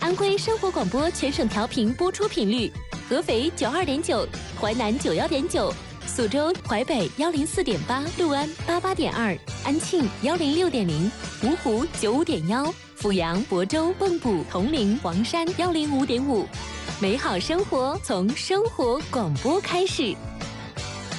安徽生活广播全省调频播出频率：合肥92.9，淮南91.9，宿州、淮北104.8，六安88.2，安庆106.0，芜湖95.1，阜阳、亳州、蚌埠、铜陵、黄山105.5。美好生活从生活广播开始。